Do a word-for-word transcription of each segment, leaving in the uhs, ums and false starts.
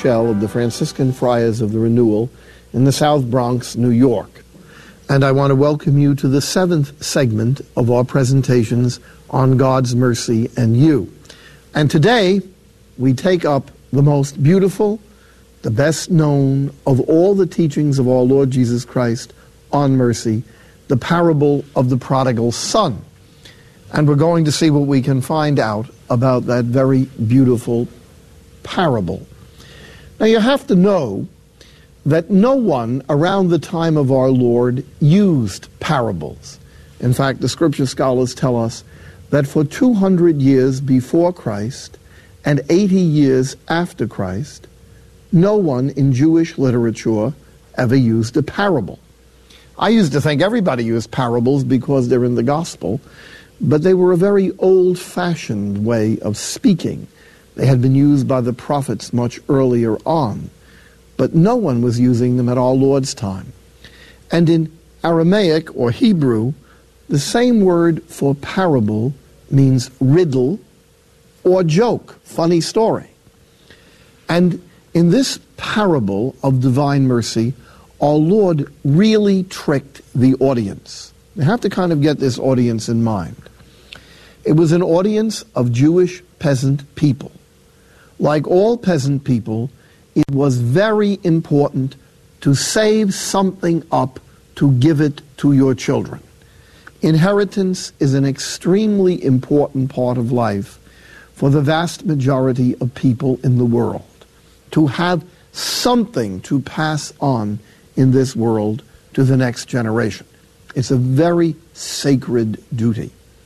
Shell of the Franciscan Friars of the Renewal in the South Bronx, New York. And I want to welcome you to the seventh segment of our presentations on God's mercy and you. And today, we take up the most beautiful, the best known of all the teachings of our Lord Jesus Christ on mercy, the parable of the prodigal son. And we're going to see what we can find out about that very beautiful parable. Now, you have to know that no one around the time of our Lord used parables. In fact, the scripture scholars tell us that for two hundred years before Christ and eighty years after Christ, no one in Jewish literature ever used a parable. I used to think everybody used parables because they're in the gospel, but they were a very old-fashioned way of speaking. They had been used by the prophets much earlier on, but no one was using them at our Lord's time. And in Aramaic or Hebrew, the same word for parable means riddle or joke, funny story. And in this parable of divine mercy, our Lord really tricked the audience. You have to kind of get this audience in mind. It was an audience of Jewish peasant people. Like all peasant people, it was very important to save something up to give it to your children. Inheritance is an extremely important part of life for the vast majority of people in the world. To have something to pass on in this world to the next generation. It's a very sacred duty.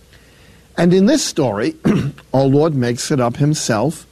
And in this story, our Lord makes it up himself.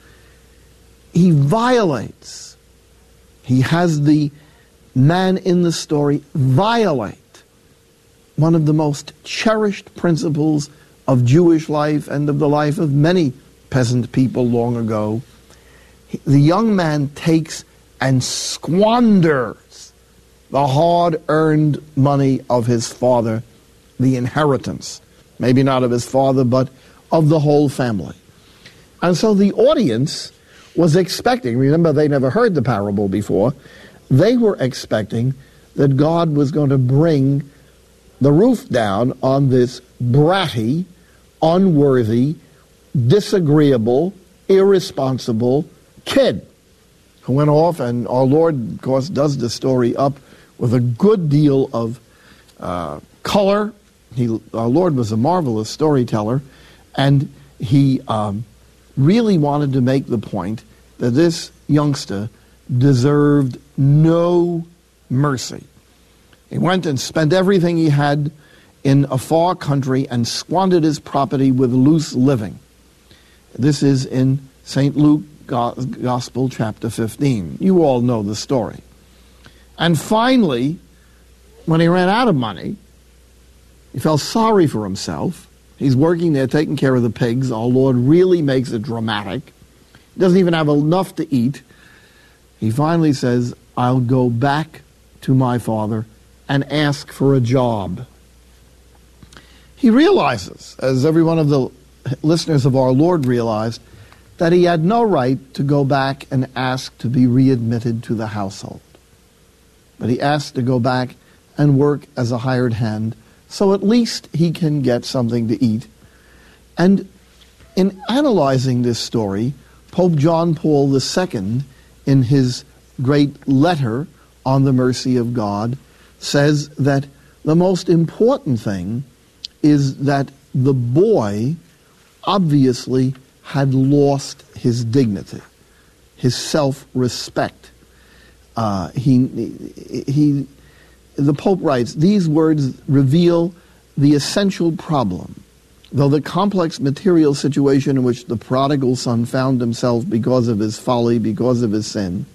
He violates. He has the man in the story violate one of the most cherished principles of Jewish life and of the life of many peasant people long ago. The young man takes and squanders the hard-earned money of his father, the inheritance. Maybe not of his father, but of the whole family. And so the audience was expecting, remember they never heard the parable before, they were expecting that God was going to bring the roof down on this bratty, unworthy, disagreeable, irresponsible kid who went off, and our Lord, of course, does the story up with a good deal of uh, color. He, our Lord was a marvelous storyteller, and he um, really wanted to make the point that this youngster deserved no mercy. He went and spent everything he had in a far country and squandered his property with loose living. This is in Saint Luke Gospel, chapter fifteen. You all know the story. And finally, when he ran out of money, he felt sorry for himself. He's working there, taking care of the pigs. Our Lord really makes it dramatic. He doesn't even have enough to eat. He finally says, I'll go back to my father and ask for a job. He realizes, as every one of the listeners of our Lord realized, that he had no right to go back and ask to be readmitted to the household. But he asked to go back and work as a hired hand, so at least he can get something to eat. And in analyzing this story, Pope John Paul the Second, in his great letter on the mercy of God, says that the most important thing is that the boy obviously had lost his dignity, his self-respect. Uh, he, he, the Pope writes, these words reveal the essential problem. Though the complex material situation in which the prodigal son found himself because of his folly, because of his sin,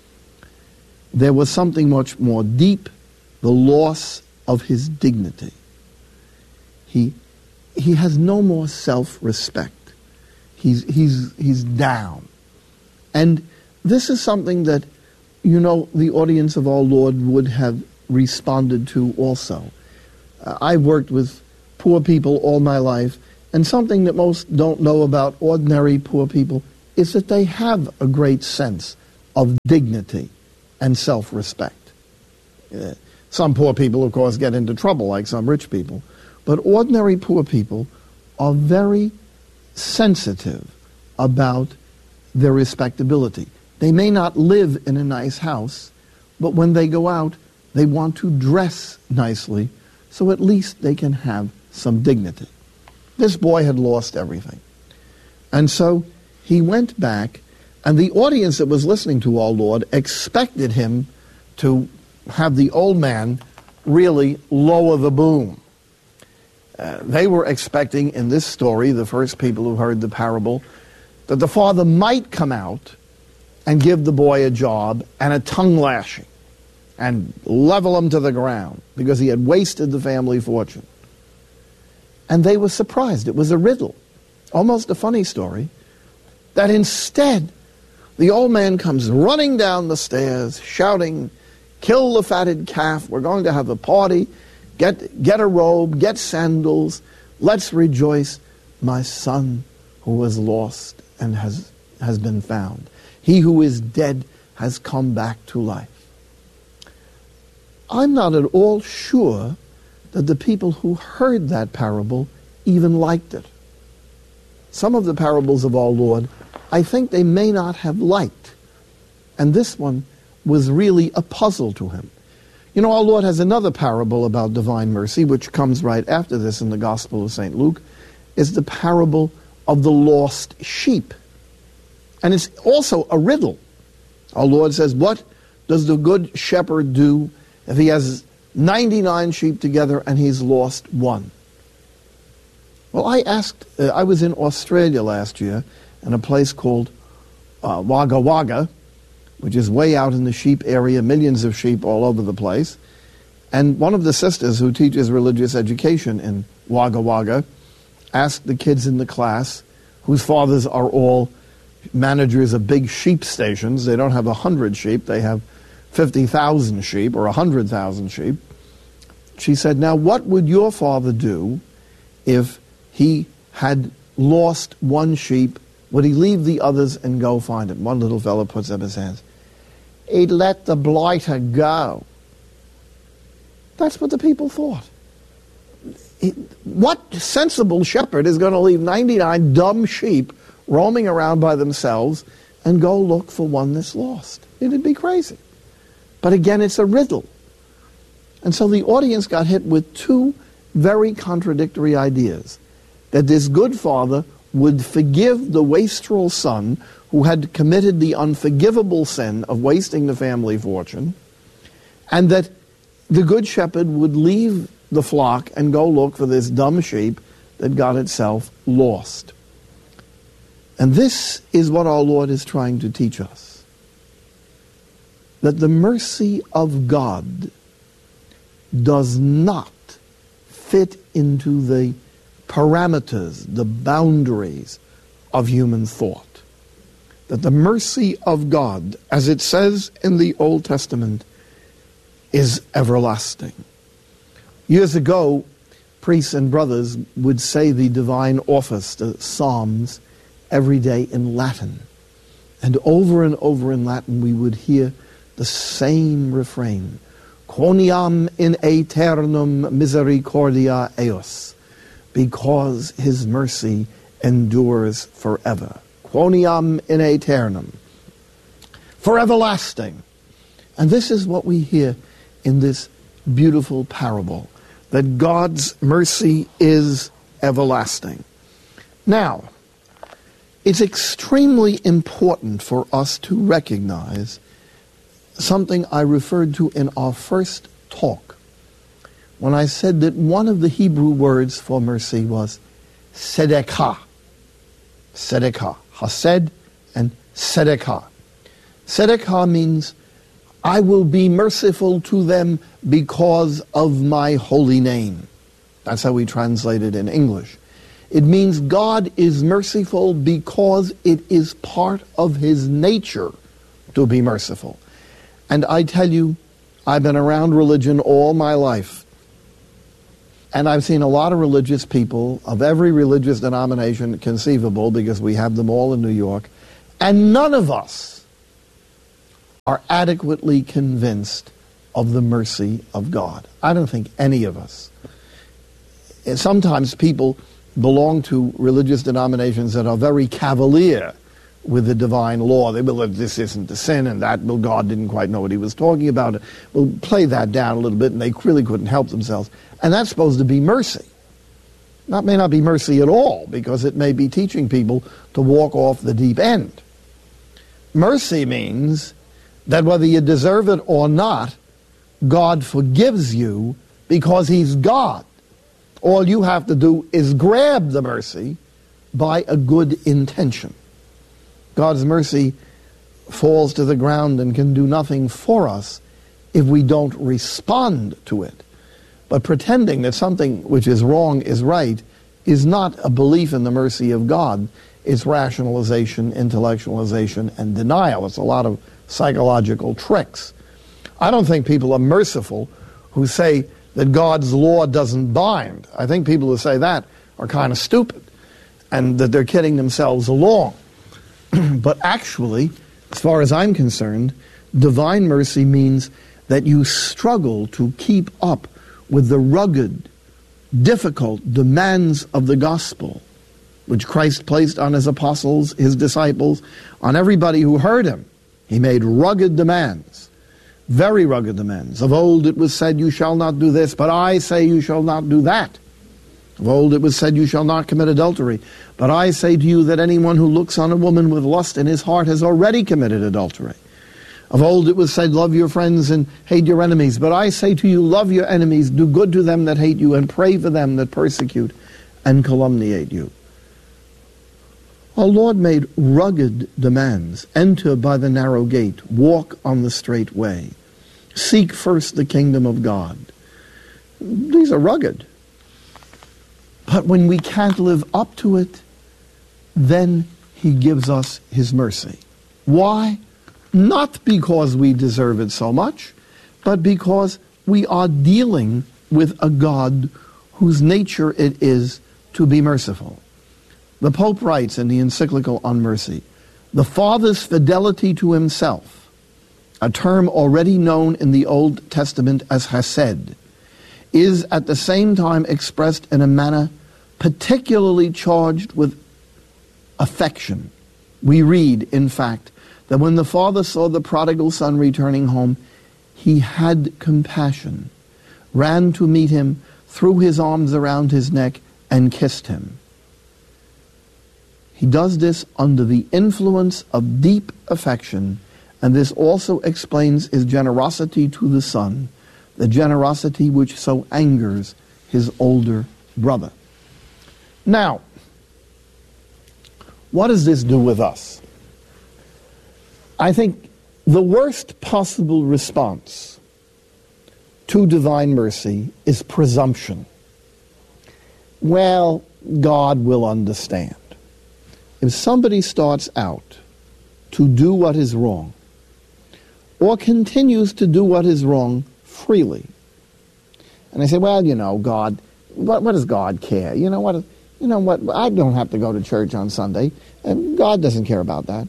there was something much more deep, the loss of his dignity. He, he has no more self-respect. He's, he's, he's down. And this is something that, you know, the audience of our Lord would have responded to also. Uh, I've worked with poor people all my life, and something that most don't know about ordinary poor people is that they have a great sense of dignity and self-respect. Uh, some poor people, of course, get into trouble like some rich people, but ordinary poor people are very sensitive about their respectability. They may not live in a nice house, but when they go out, they want to dress nicely, so at least they can have some dignity. This boy had lost everything. And so he went back, and the audience that was listening to our Lord expected him to have the old man really lower the boom. Uh, they were expecting in this story, the first people who heard the parable, that the father might come out and give the boy a job and a tongue lashing and level him to the ground because he had wasted the family fortune. And they were surprised. It was a riddle, almost a funny story, that instead the old man comes running down the stairs shouting, "Kill the fatted calf, we're going to have a party, get, get a robe, get sandals, let's rejoice, my son who was lost and has, has been found. He who is dead has come back to life." I'm not at all sure that the people who heard that parable even liked it. Some of the parables of our Lord, I think they may not have liked. And this one was really a puzzle to him. You know, our Lord has another parable about divine mercy, which comes right after this in the Gospel of Saint Luke, is the parable of the lost sheep. And it's also a riddle. Our Lord says, what does the good shepherd do if he has ninety-nine sheep together and he's lost one? Well, I asked, uh, I was in Australia last year in a place called uh, Wagga Wagga, which is way out in the sheep area, millions of sheep all over the place. And one of the sisters who teaches religious education in Wagga Wagga asked the kids in the class, whose fathers are all managers of big sheep stations. They don't have a hundred sheep, they have fifty thousand sheep or a hundred thousand sheep. She said, now what would your father do if he had lost one sheep? Would he leave the others and go find it? One little fellow puts up his hands. He'd let the blighter go. That's what the people thought. It, what sensible shepherd is going to leave ninety-nine dumb sheep roaming around by themselves and go look for one that's lost? It'd be crazy. But again, it's a riddle. And so the audience got hit with two very contradictory ideas. That this good father would forgive the wastrel son who had committed the unforgivable sin of wasting the family fortune, and that the good shepherd would leave the flock and go look for this dumb sheep that got itself lost. And this is what our Lord is trying to teach us. That the mercy of God does not fit into the parameters, the boundaries of human thought. That the mercy of God, as it says in the Old Testament, is everlasting. Years ago, priests and brothers would say the divine office, the Psalms, every day in Latin. And over and over in Latin we would hear the same refrain. Quoniam in aeternum misericordia eos, because his mercy endures forever. Quoniam in aeternum, for everlasting. And this is what we hear in this beautiful parable, that God's mercy is everlasting. Now, it's extremely important for us to recognize something I referred to in our first talk, when I said that one of the Hebrew words for mercy was tzedakah. Tzedakah. Hased and tzedakah. Tzedakah means, I will be merciful to them because of my holy name. That's how we translate it in English. It means God is merciful because it is part of his nature to be merciful. And I tell you, I've been around religion all my life. And I've seen a lot of religious people of every religious denomination conceivable, because we have them all in New York. And none of us are adequately convinced of the mercy of God. I don't think any of us. Sometimes people belong to religious denominations that are very cavalier with the divine law. They believe this isn't a sin and that, well, God didn't quite know what he was talking about. We'll play that down a little bit, and they really couldn't help themselves. And that's supposed to be mercy. That may not be mercy at all, because it may be teaching people to walk off the deep end. Mercy means that whether you deserve it or not, God forgives you because he's God. All you have to do is grab the mercy by a good intention. God's mercy falls to the ground and can do nothing for us if we don't respond to it. But pretending that something which is wrong is right is not a belief in the mercy of God. It's rationalization, intellectualization, and denial. It's a lot of psychological tricks. I don't think people are merciful who say that God's law doesn't bind. I think people who say that are kind of stupid and that they're kidding themselves along. But actually, as far as I'm concerned, divine mercy means that you struggle to keep up with the rugged, difficult demands of the gospel, which Christ placed on his apostles, his disciples, on everybody who heard him. He made rugged demands, very rugged demands. Of old it was said, you shall not do this, but I say you shall not do that. Of old it was said, you shall not commit adultery, but I say to you that anyone who looks on a woman with lust in his heart has already committed adultery. Of old it was said, love your friends and hate your enemies, but I say to you, love your enemies, do good to them that hate you, and pray for them that persecute and calumniate you. Our Lord made rugged demands. Enter by the narrow gate. Walk on the straight way. Seek first the kingdom of God. These are rugged. But when we can't live up to it, then he gives us his mercy. Why? Not because we deserve it so much, but because we are dealing with a God whose nature it is to be merciful. The Pope writes in the encyclical on mercy, the Father's fidelity to himself, a term already known in the Old Testament as Hesed, is at the same time expressed in a manner particularly charged with affection. We read, in fact, that when the father saw the prodigal son returning home, he had compassion, ran to meet him, threw his arms around his neck, and kissed him. He does this under the influence of deep affection, and this also explains his generosity to the son, the generosity which so angers his older brother. Now, what does this do with us? I think the worst possible response to divine mercy is presumption. Well, God will understand. If somebody starts out to do what is wrong, or continues to do what is wrong freely, and I say, well, you know, God, what, what does God care? You know what? You know what? I don't have to go to church on Sunday, and God doesn't care about that.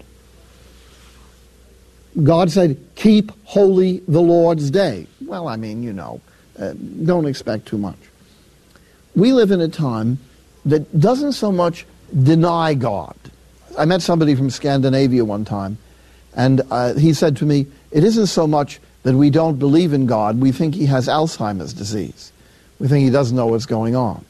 God said, keep holy the Lord's day. Well, I mean, you know, uh, don't expect too much. We live in a time that doesn't so much deny God. I met somebody from Scandinavia one time, and uh, he said to me, it isn't so much that we don't believe in God, we think he has Alzheimer's disease. We think he doesn't know what's going on.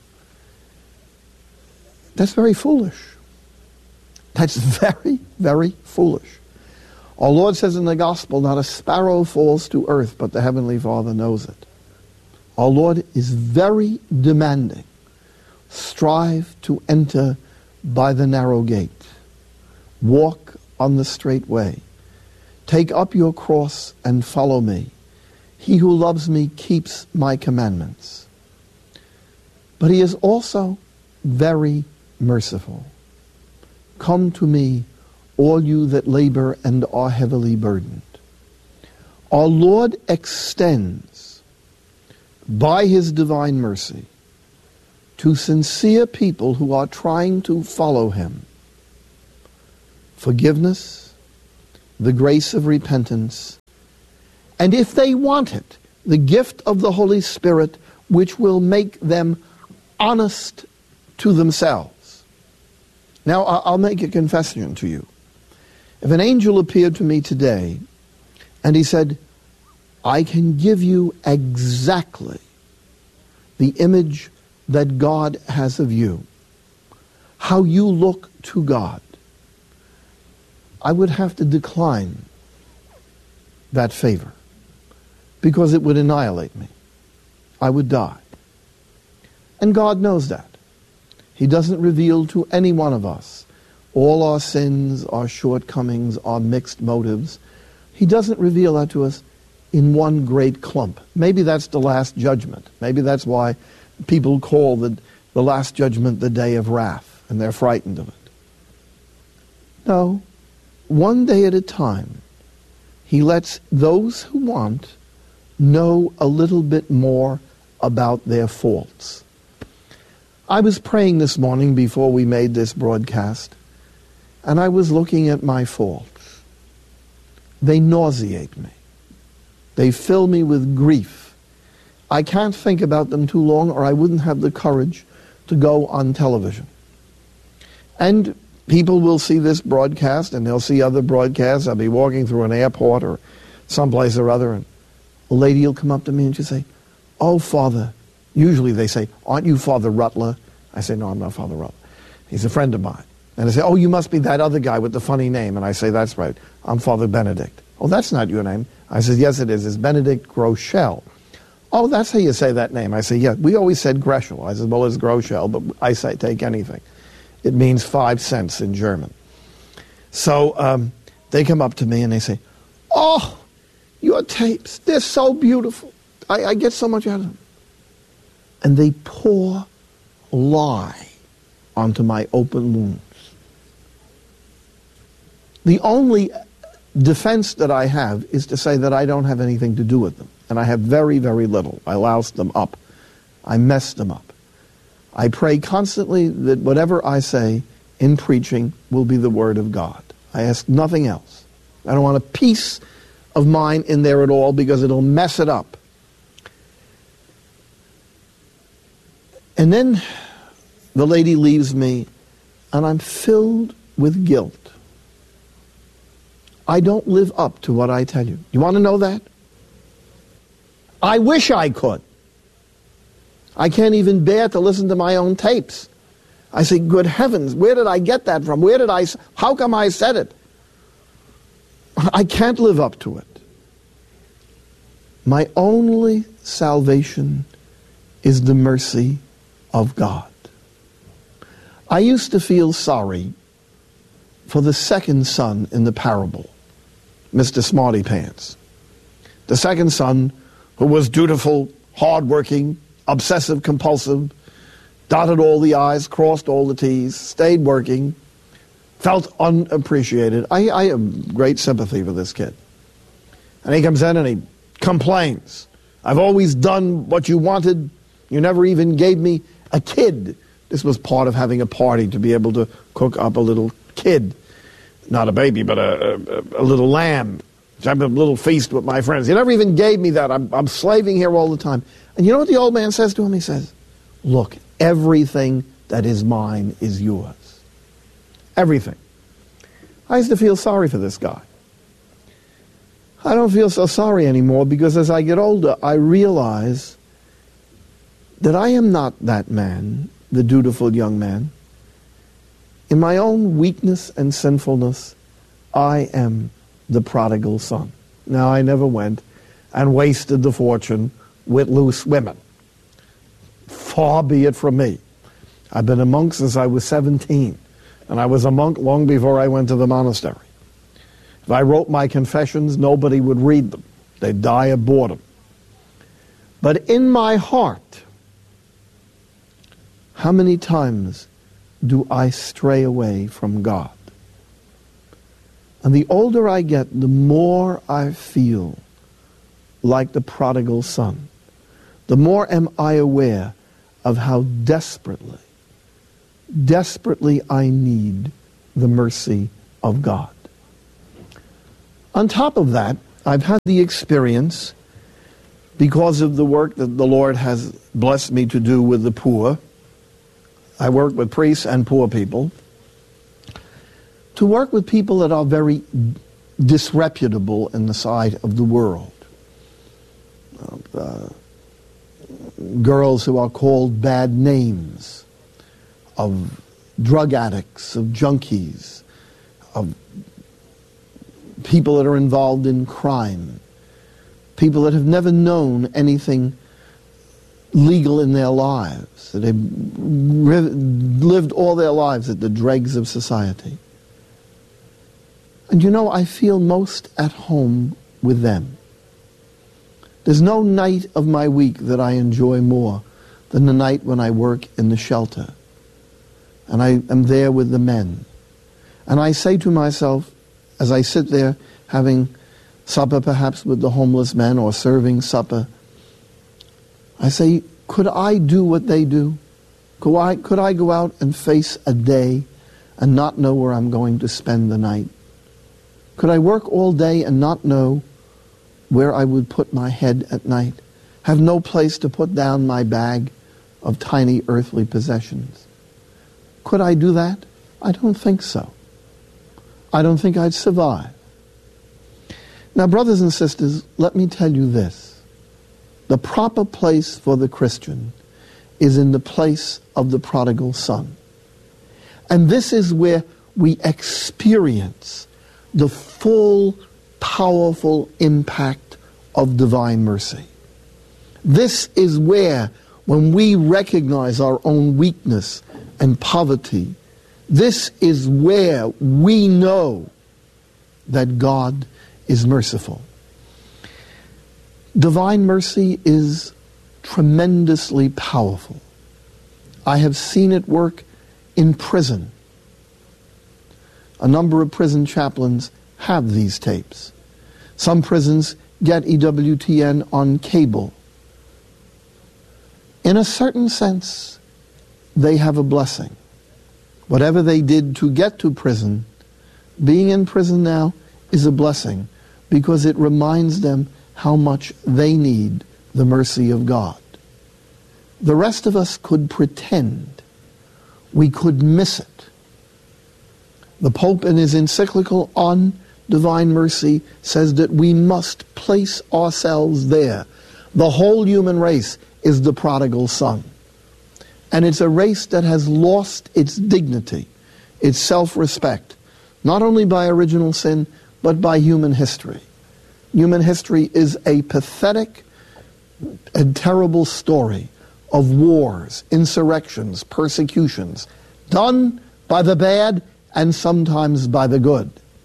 That's very foolish. That's very, very foolish. Our Lord says in the gospel, not a sparrow falls to earth, but the Heavenly Father knows it. Our Lord is very demanding. Strive to enter by the narrow gate. Walk on the straight way. Take up your cross and follow me. He who loves me keeps my commandments. But he is also very merciful. Come to me, all you that labor and are heavily burdened. Our Lord extends, by his divine mercy, to sincere people who are trying to follow him, forgiveness, the grace of repentance, And if they want it, the gift of the Holy Spirit, which will make them honest to themselves. Now, I'll make a confession to you. If an angel appeared to me today and he said, I can give you exactly the image that God has of you, how you look to God, I would have to decline that favor because it would annihilate me. I would die. And God knows that. He doesn't reveal to any one of us all our sins, our shortcomings, our mixed motives. He doesn't reveal that to us in one great clump. Maybe that's the last judgment. Maybe that's why people call the, the last judgment the day of wrath, and they're frightened of it. No, one day at a time, he lets those who want know a little bit more about their faults. I was praying this morning before we made this broadcast, and I was looking at my faults. They nauseate me. They fill me with grief. I can't think about them too long, or I wouldn't have the courage to go on television. And people will see this broadcast, and they'll see other broadcasts. I'll be walking through an airport or someplace or other, and a lady will come up to me and she'll say, oh, Father. Usually they say, aren't you Father Rutler? I say, no, I'm not Father Rutler. He's a friend of mine. And they say, oh, you must be that other guy with the funny name. And I say, that's right. I'm Father Benedict. Oh, that's not your name. I said, yes, it is. It's Benedict Groeschel. Oh, that's how you say that name. I say, yeah, we always said Greschel. I said, well, it's Groeschel, but I say take anything. It means five cents in German. So um, they come up to me and they say, oh, your tapes, they're so beautiful. I, I get so much out of them. And they pour lie onto my open wounds. The only defense that I have is to say that I don't have anything to do with them. And I have very, very little. I louse them up. I mess them up. I pray constantly that whatever I say in preaching will be the Word of God. I ask nothing else. I don't want a piece of mine in there at all because it'll mess it up. And then the lady leaves me, and I'm filled with guilt. I don't live up to what I tell you. You want to know that? I wish I could. I can't even bear to listen to my own tapes. I say, good heavens, where did I get that from? Where did I, how come I said it? I can't live up to it. My only salvation is the mercy of God. I used to feel sorry for the second son in the parable, Mister Smarty Pants. The second son who was dutiful, hardworking, obsessive, compulsive, dotted all the I's, crossed all the T's, stayed working, felt unappreciated. I, I have great sympathy for this kid. And he comes in and he complains. I've always done what you wanted. You never even gave me a kid. This was part of having a party, to be able to cook up a little kid. Not a baby, but a, a, a little lamb. Have a little feast with my friends. He never even gave me that. I'm, I'm slaving here all the time. And you know what the old man says to him? He says, look, everything that is mine is yours. Everything. I used to feel sorry for this guy. I don't feel so sorry anymore because as I get older, I realize that I am not that man, the dutiful young man. In my own weakness and sinfulness, I am the prodigal son. Now, I never went and wasted the fortune with loose women. Far be it from me. I've been a monk since I was seventeen, and I was a monk long before I went to the monastery. If I wrote my confessions, nobody would read them. They'd die of boredom. But in my heart, how many times do I stray away from God? And the older I get, the more I feel like the prodigal son. The more am I aware of how desperately, desperately I need the mercy of God. On top of that, I've had the experience, because of the work that the Lord has blessed me to do with the poor. I work with priests and poor people. To work with people that are very disreputable in the sight of the world. Uh, girls who are called bad names, of drug addicts, of junkies, of people that are involved in crime, people that have never known anything legal in their lives, that have lived all their lives at the dregs of society. And you know, I feel most at home with them. There's no night of my week that I enjoy more than the night when I work in the shelter. And I am there with the men. And I say to myself, as I sit there having supper perhaps with the homeless men or serving supper, I say, could I do what they do? Could I, could I go out and face a day and not know where I'm going to spend the night? Could I work all day and not know where I would put my head at night? Have no place to put down my bag of tiny earthly possessions? Could I do that? I don't think so. I don't think I'd survive. Now, brothers and sisters, let me tell you this. The proper place for the Christian is in the place of the prodigal son. And this is where we experience the full, powerful impact of divine mercy. This is where, when we recognize our own weakness and poverty, this is where we know that God is merciful. Divine mercy is tremendously powerful. I have seen it work in prison. A number of prison chaplains have these tapes. Some prisons get E W T N on cable. In a certain sense, they have a blessing. Whatever they did to get to prison, being in prison now is a blessing, because it reminds them how much they need the mercy of God. The rest of us could pretend. We could miss it. The Pope, in his encyclical on divine mercy, says that we must place ourselves there. The whole human race is the prodigal son. And it's a race that has lost its dignity, its self-respect, not only by original sin, but by human history. Human history is a pathetic and terrible story of wars, insurrections, persecutions, done by the bad and sometimes by the good.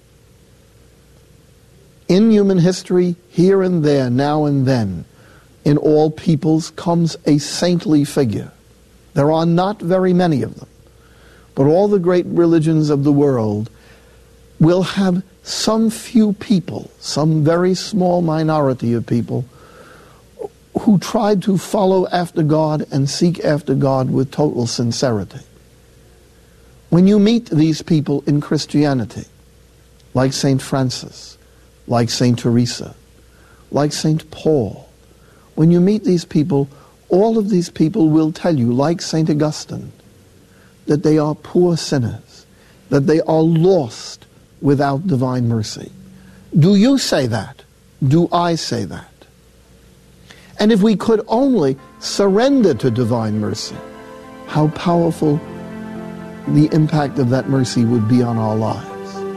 In human history, here and there, now and then, in all peoples comes a saintly figure. There are not very many of them, but all the great religions of the world will have some few people, some very small minority of people, who tried to follow after God and seek after God with total sincerity. When you meet these people in Christianity, like Saint Francis, like Saint Teresa, like Saint Paul, when you meet these people, all of these people will tell you, like Saint Augustine, that they are poor sinners, that they are lost without divine mercy. Do you say that? Do I say that? And if we could only surrender to divine mercy, how powerful the impact of that mercy would be on our lives.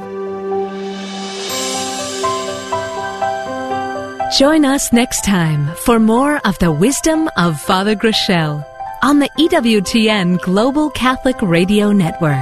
Join us next time for more of the wisdom of Father Groeschel on the E W T N Global Catholic Radio Network.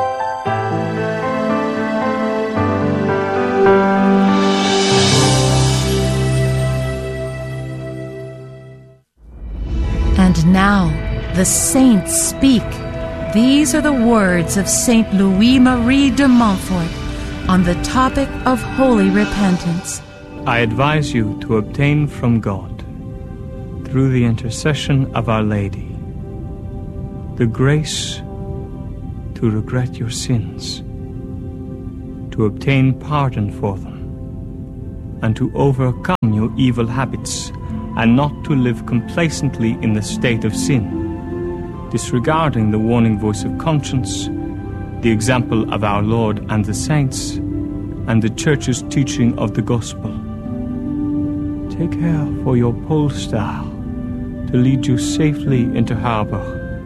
And now, the saints speak. These are the words of Saint Louis-Marie de Montfort on the topic of holy repentance. I advise you to obtain from God, through the intercession of Our Lady, the grace to regret your sins, to obtain pardon for them, and to overcome your evil habits, and not to live complacently in the state of sin, disregarding the warning voice of conscience, the example of our Lord and the saints, and the Church's teaching of the gospel. Take care for your pole star to lead you safely into harbor.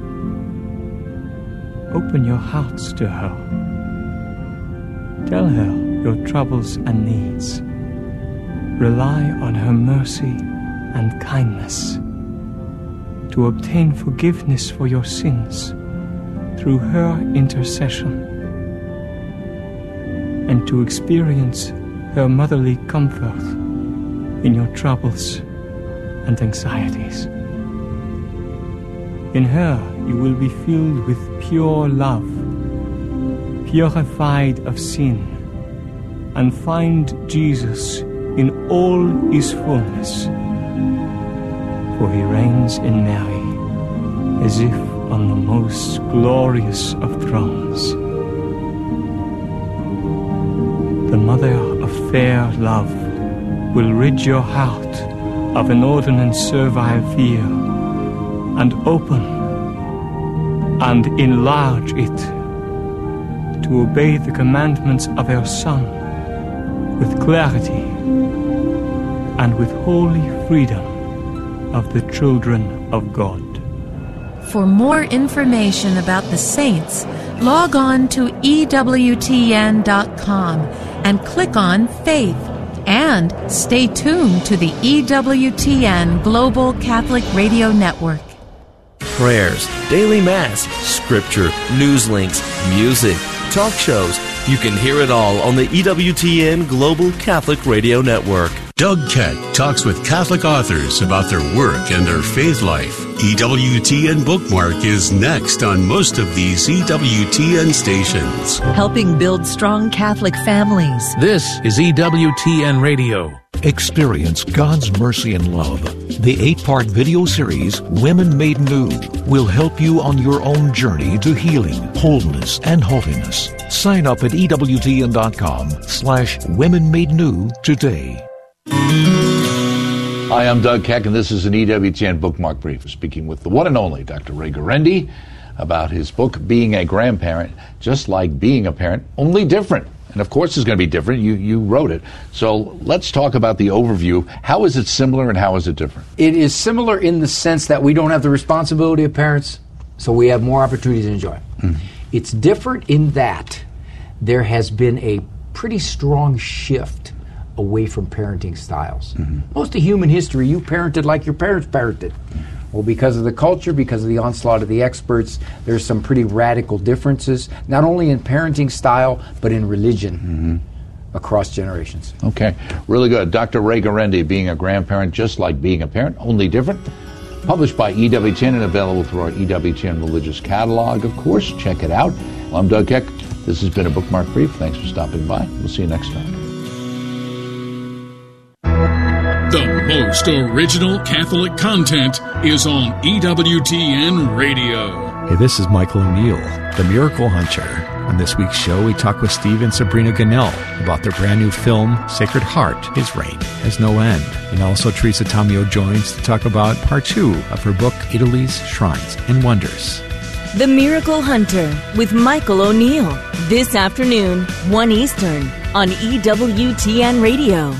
Open your hearts to her. Tell her your troubles and needs. Rely on her mercy and kindness to obtain forgiveness for your sins through her intercession, and to experience her motherly comfort in your troubles and anxieties. In her you will be filled with pure love, purified of sin, and find Jesus in all his fullness. For he reigns in Mary as if on the most glorious of thrones. The mother of fair love will rid your heart of inordinate servile fear, and open and enlarge it to obey the commandments of her Son with clarity and with holy freedom of the children of God. For more information about the saints, log on to E W T N dot com and click on Faith. And stay tuned to the E W T N Global Catholic Radio Network. Prayers, daily mass, scripture, news links, music, talk shows. You can hear it all on the E W T N Global Catholic Radio Network. Doug Keck talks with Catholic authors about their work and their faith life. E W T N Bookmark is next on most of these E W T N stations. Helping build strong Catholic families. This is E W T N Radio. Experience God's mercy and love. The eight-part video series, Women Made New, will help you on your own journey to healing, wholeness, and holiness. Sign up at E W T N dot com slash Women Made New today. Hi, I'm Doug Keck, and this is an E W T N Bookmark Brief. We're speaking with the one and only Doctor Ray Guarendi about his book, Being a Grandparent, Just Like Being a Parent, Only Different. And of course it's going to be different. You you wrote it. So let's talk about the overview. How is it similar and how is it different? It is similar in the sense that we don't have the responsibility of parents, so we have more opportunities to enjoy. Mm-hmm. It's different in that there has been a pretty strong shift away from parenting styles. Mm-hmm. Most of human history, you parented like your parents parented. Mm-hmm. Well, because of the culture, because of the onslaught of the experts, there's some pretty radical differences, not only in parenting style, but in religion mm-hmm. across generations. Okay, really good. Doctor Ray Guarendi, Being a Grandparent, Just Like Being a Parent, Only Different. Published by E W T N and available through our E W T N Religious Catalog, of course. Check it out. Well, I'm Doug Keck. This has been a Bookmark Brief. Thanks for stopping by. We'll see you next time. The most original Catholic content is on E W T N Radio. Hey, this is Michael O'Neill, the Miracle Hunter. On this week's show, we talk with Steve and Sabrina Gannell about their brand new film, Sacred Heart, His Reign Has No End. And also Teresa Tomeo joins to talk about part two of her book, Italy's Shrines and Wonders. The Miracle Hunter with Michael O'Neill. This afternoon, one Eastern, on E W T N Radio.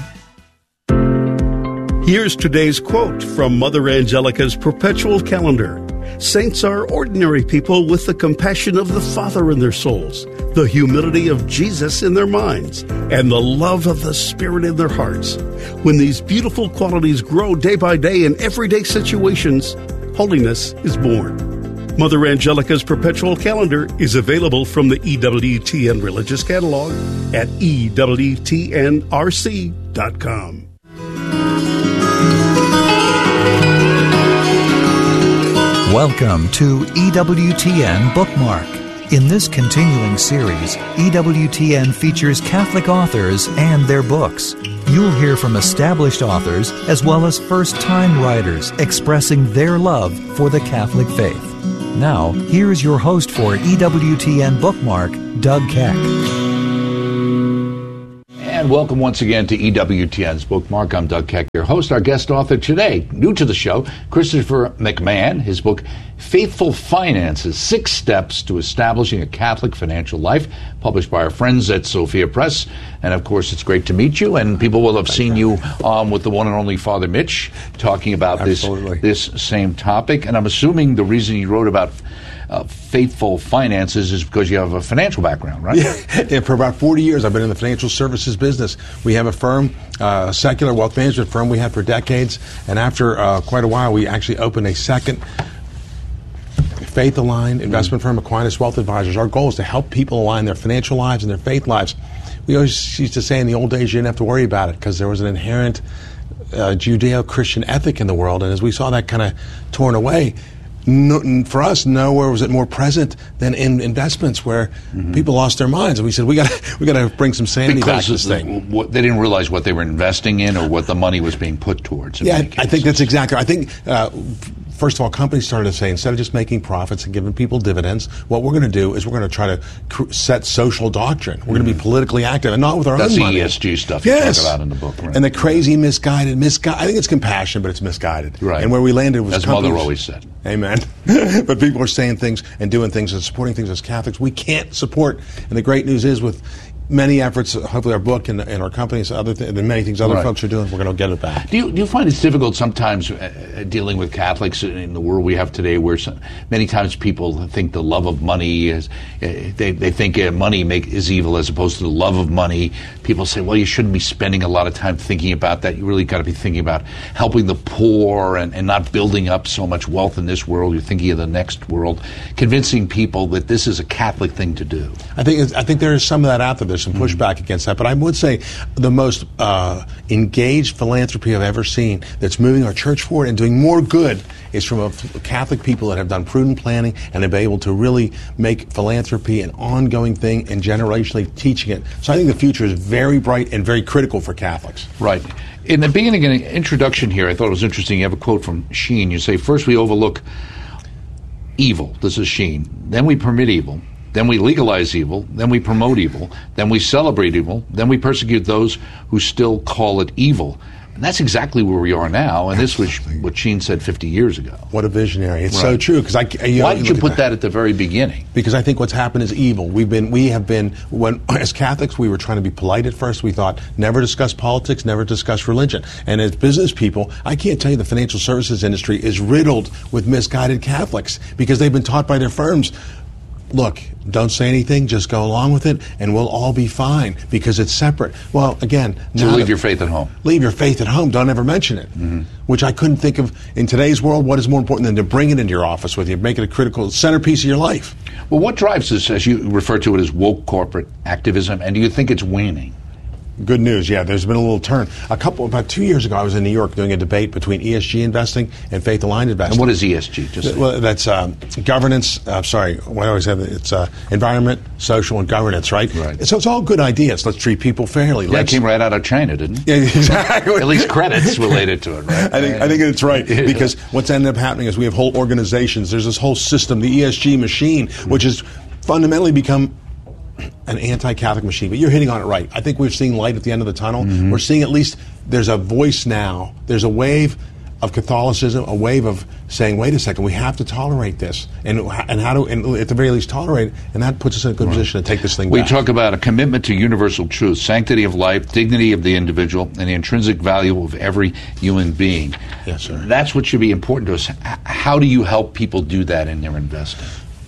Here's today's quote from Mother Angelica's Perpetual Calendar. Saints are ordinary people with the compassion of the Father in their souls, the humility of Jesus in their minds, and the love of the Spirit in their hearts. When these beautiful qualities grow day by day in everyday situations, holiness is born. Mother Angelica's Perpetual Calendar is available from the E W T N Religious Catalog at E W T N R C dot com. Welcome to E W T N Bookmark. In this continuing series, E W T N features Catholic authors and their books. You'll hear from established authors as well as first-time writers expressing their love for the Catholic faith. Now, here's your host for E W T N Bookmark, Doug Keck. And And welcome once again to E W T N's Bookmark. I'm Doug Keck, your host. Our guest author today, new to the show, Christopher McMahon. His book, Faithful Finances, Six Steps to Establishing a Catholic Financial Life, published by our friends at Sophia Press. And, of course, it's great to meet you. And people will have Thank seen you um, with the one and only Father Mitch talking about this, this same topic. And I'm assuming the reason you wrote about Uh, faithful finances is because you have a financial background, right? Yeah. yeah, for about forty years I've been in the financial services business. We have a firm, uh, a secular wealth management firm we had for decades, and after uh, quite a while we actually opened a second faith-aligned investment mm-hmm. firm, Aquinas Wealth Advisors. Our goal is to help people align their financial lives and their faith lives. We always used to say in the old days you didn't have to worry about it because there was an inherent uh, Judeo-Christian ethic in the world, and as we saw that kind of torn away, No, for us, nowhere was it more present than in investments, where mm-hmm. people lost their minds, and we said we got we got to bring some sanity because back to this the, thing. What, they didn't realize what they were investing in or what the money was being put towards. Yeah, I, I think that's exactly. I think. Uh, First of all, companies started to say, instead of just making profits and giving people dividends, what we're going to do is we're going to try to cr- set social doctrine. We're going to be politically active, and not with our That's own the money. That's the E S G stuff yes. you talk about in the book. Right? And the crazy, misguided, misguided. I think it's compassion, but it's misguided. Right. And where we landed was as companies, Mother always said. Amen. But people are saying things and doing things and supporting things as Catholics we can't support. And the great news is with many efforts, hopefully our book and, and our companies, other th- and many things other right. folks are doing, we're going to get it back. Do you, do you find it's difficult sometimes uh, dealing with Catholics in the world we have today, where some, many times people think the love of money is, uh, they, they think uh, money make, is evil as opposed to the love of money. People say, well, you shouldn't be spending a lot of time thinking about that. You really got to be thinking about helping the poor and, and not building up so much wealth in this world. You're thinking of the next world, convincing people that this is a Catholic thing to do. I think it's, I think there is some of that out there. There's some pushback mm-hmm. against that. But I would say the most uh, engaged philanthropy I've ever seen that's moving our church forward and doing more good is from a Catholic people that have done prudent planning and have been able to really make philanthropy an ongoing thing and generationally teaching it. So I think the future is very bright and very critical for Catholics. Right. In the beginning, in the introduction here, I thought it was interesting. You have a quote from Sheen. You say, first we overlook evil. This is Sheen. Then we permit evil. Then we legalize evil, then we promote evil, then we celebrate evil, then we persecute those who still call it evil. And that's exactly where we are now, and this was what Sheen said fifty years ago. What a visionary. It's right. so true. Because I, you Why know, did you put that. that at the very beginning? Because I think what's happened is evil. We've been, we have been, when as Catholics, we were trying to be polite at first. We thought, never discuss politics, never discuss religion. And as business people, I can't tell you the financial services industry is riddled with misguided Catholics because they've been taught by their firms, look, don't say anything, just go along with it, and we'll all be fine because it's separate. Well, again... So leave your faith at home. Leave your faith at home. Don't ever mention it. Mm-hmm. Which I couldn't think of, in today's world, what is more important than to bring it into your office with you, make it a critical centerpiece of your life. Well, what drives this, as you refer to it, as woke corporate activism, and do you think it's waning? Good news, yeah. There's been a little turn. A couple, about two years ago, I was in New York doing a debate between E S G investing and faith-aligned investing. And what is E S G? Just well, that's um, governance. Uh, sorry, what I always have it's uh, environment, social, and governance, right? Right. So it's all good ideas. Let's treat people fairly. Yeah, Let's, it came right out of China, didn't it? Yeah, exactly. At least credits related to it, right? I think I think it's right because what's ended up happening is we have whole organizations. There's this whole system, the E S G machine, which has fundamentally become an anti-Catholic machine, but you're hitting on it right. I think we're seeing light at the end of the tunnel. Mm-hmm. We're seeing at least there's a voice now. There's a wave of Catholicism, a wave of saying, wait a second, we have to tolerate this. And and how do, and at the very least, tolerate it. And that puts us in a good right. position to take this thing we back. We talk about a commitment to universal truth, sanctity of life, dignity of the individual, and the intrinsic value of every human being. Yes, sir. That's what should be important to us. How do you help people do that in their investing?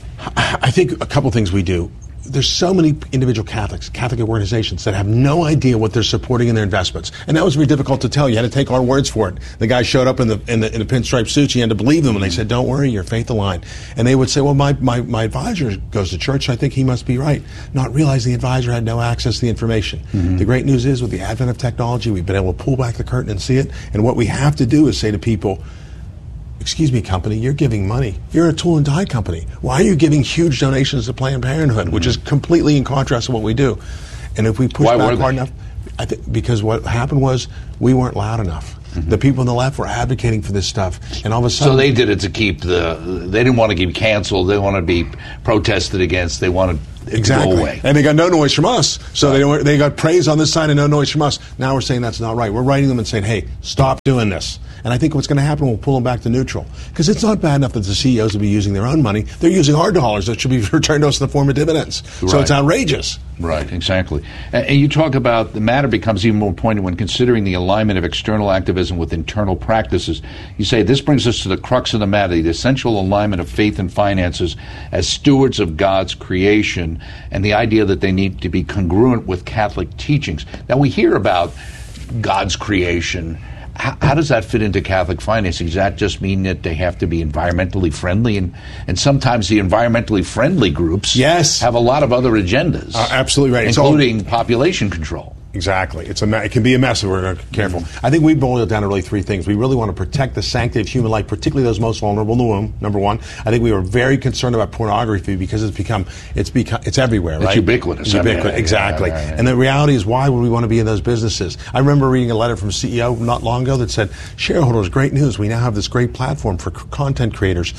I think a couple things we do. There's so many individual Catholics, Catholic organizations that have no idea what they're supporting in their investments, and that was very difficult to tell. You had to take our words for it. The guy showed up in the in the, in the pinstripe suits. You had to believe them, and they said, "Don't worry, you're faith aligned." And they would say, "Well, my, my my advisor goes to church, so I think he must be right." Not realizing the advisor had no access to the information. Mm-hmm. The great news is, with the advent of technology, we've been able to pull back the curtain and see it. And what we have to do is say to people, excuse me, company, you're giving money. You're a tool and die company. Why are you giving huge donations to Planned Parenthood, mm-hmm. which is completely in contrast to what we do? And if we push Why back hard enough, I think because what happened was we weren't loud enough. Mm-hmm. The people on the left were advocating for this stuff, and all of a sudden, so they did it to keep the. They didn't want to be canceled. They wanted to be protested against. They wanted it exactly. go away. And they got no noise from us. So right. they don't, they got praise on this side and no noise from us. Now we're saying that's not right. We're writing them and saying, hey, stop doing this. And I think what's going to happen, we'll pull them back to neutral. Because it's not bad enough that the C E Os will be using their own money. They're using our dollars that should be returned to us in the form of dividends. Right. So it's outrageous. Right, exactly. And, and you talk about the matter becomes even more pointed when considering the alignment of external activism with internal practices. You say this brings us to the crux of the matter, the essential alignment of faith and finances as stewards of God's creation, and the idea that they need to be congruent with Catholic teachings. Now we hear about God's creation. How, how does that fit into Catholic financing? Does that just mean that they have to be environmentally friendly? And, and sometimes the environmentally friendly groups yes. have a lot of other agendas. Uh, absolutely right. Including all, population control. Exactly. It's a me- it can be a mess if we're careful. Mm-hmm. I think we boil it down to really three things. We really want to protect the sanctity of human life, particularly those most vulnerable in the womb, number one. I think we are very concerned about pornography because it's become, it's become, it's everywhere, right? It's ubiquitous. It's ubiquitous, I mean, exactly. Yeah, yeah, yeah. And the reality is, why would we want to be in those businesses? I remember reading a letter from C E O not long ago that said, shareholders, great news. We now have this great platform for c- content creators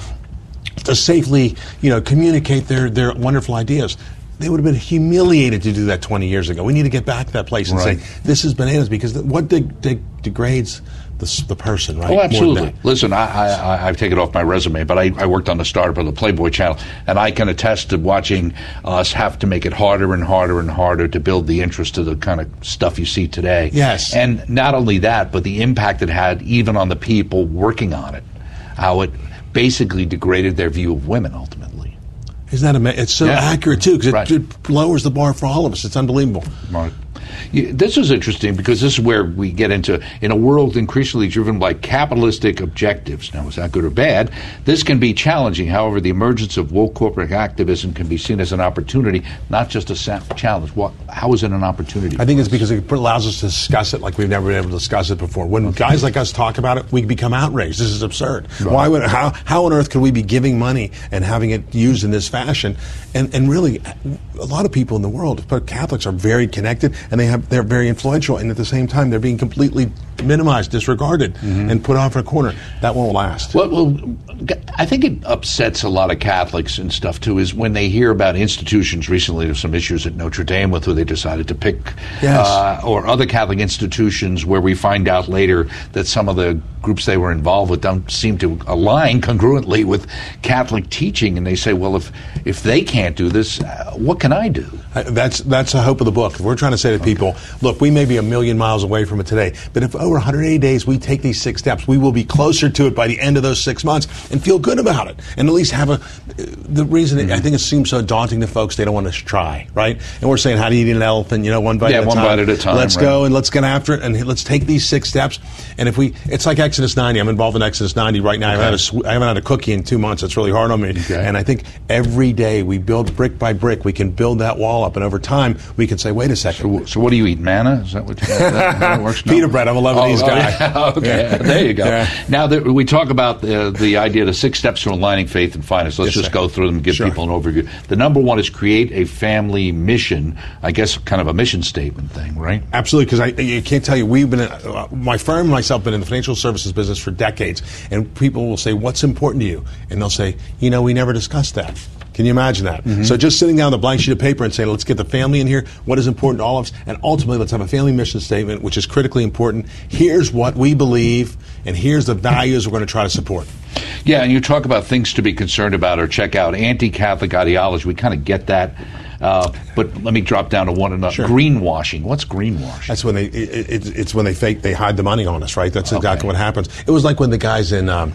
to safely, you know, communicate their, their wonderful ideas. They would have been humiliated to do that twenty years ago. We need to get back to that place and right. say, this is bananas, because th- what de- de- degrades the, the person, right? Oh, absolutely. Listen, I, I, I've taken off my resume, but I, I worked on the startup of the Playboy channel, and I can attest to watching us have to make it harder and harder and harder to build the interest of the kind of stuff you see today. Yes. And not only that, but the impact it had even on the people working on it, how it basically degraded their view of women, ultimately. Isn't that amazing? It's so yeah. accurate, too, because it, right. it lowers the bar for all of us. It's unbelievable. Right. Yeah, this is interesting because this is where we get into, in a world increasingly driven by capitalistic objectives. Now, is that good or bad? This can be challenging. However, the emergence of woke corporate activism can be seen as an opportunity, not just a sa- challenge. What, how is it an opportunity? I think it's because it allows us to discuss it like we've never been able to discuss it before. When okay. guys like us talk about it, we become outraged. This is absurd. Right. Why would how how on earth could we be giving money and having it used in this fashion? And and really, a lot of people in the world, but Catholics, are very connected, and they have they're very influential, and at the same time, they're being completely minimized, disregarded, mm-hmm. and put off in a corner. That won't last. Well, well, I think it upsets a lot of Catholics and stuff, too, is when they hear about institutions. Recently, there's some issues at Notre Dame with who they decided to pick, yes. uh, or other Catholic institutions where we find out later that some of the groups they were involved with don't seem to align congruently with Catholic teaching, and they say, well, if if they can't do this, uh, what can I do? Uh, that's that's the hope of the book. We're trying to say to okay. people, look, we may be a million miles away from it today, but if over one hundred eighty days we take these six steps, we will be closer to it by the end of those six months and feel good about it, and at least have a. The reason mm-hmm. it, I think it seems so daunting to folks, they don't want to try, right? And we're saying, how do you eat an elephant? You know, one bite yeah, at a one time. bite at a time. Let's right. go and let's get after it, and let's take these six steps. And if we, it's like Exodus ninety. I'm involved in Exodus ninety right now. Okay. I, haven't had a, I haven't had a cookie in two months. It's really hard on me. Okay. And I think every day we build brick by brick, we can build that wall up, and over time we can say, wait a second. So, so what do you eat? Manna? Is that what you, that, that works? No. Pita bread. I'm a Lebanese oh, guy. Oh, yeah. Okay, yeah. There you go. Yeah. Now that we talk about the, the idea, the six steps to aligning faith and finance. Let's yes, just sir. go through them and give sure. people an overview. The number one is create a family mission. I guess kind of a mission statement thing, right? Absolutely, because I, I can't tell you, we've been, uh, my firm and myself, been in the financial services business for decades, and people will say, what's important to you? And they'll say, you know, we never discussed that. Can you imagine that? Mm-hmm. So just sitting down with a blank sheet of paper and saying, let's get the family in here, what is important to all of us, and ultimately let's have a family mission statement, which is critically important. Here's what we believe, and here's the values we're going to try to support. Yeah, and you talk about things to be concerned about or check out. Anti-Catholic ideology, we kind of get that. Uh, but let me drop down to one another. Sure. Greenwashing. What's greenwashing? That's when they. It, it, it's when they fake. They hide the money on us, right? That's exactly okay. what happens. It was like when the guys in um,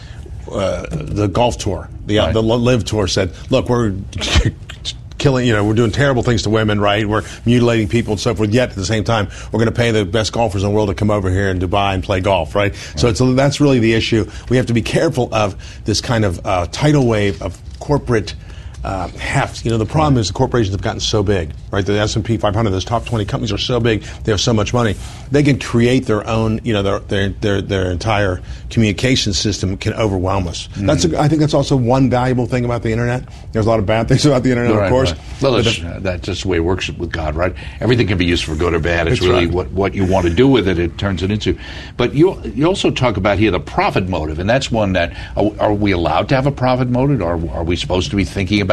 uh, the golf tour, the right. uh, the Live tour, said, "Look, we're." killing, you know, we're doing terrible things to women, right? We're mutilating people and so forth. Yet at the same time, we're going to pay the best golfers in the world to come over here in Dubai and play golf, right? right. So it's a, that's really the issue. We have to be careful of this kind of uh, tidal wave of corporate uh, heft. You know, the problem is the corporations have gotten so big, right? The S and P five hundred, those top twenty companies are so big, they have so much money. They can create their own, you know, their their their, their entire communication system can overwhelm us. Mm-hmm. That's a, I think that's also one valuable thing about the internet. There's a lot of bad things about the internet, right, of course. Right. Well, that's, uh, that's just the way it works with God, right? Everything can be used for good or bad. It's really right. what, what you want to do with it, it turns it into. But you you also talk about here the profit motive, and that's one that, are, are we allowed to have a profit motive? Or are we supposed to be thinking about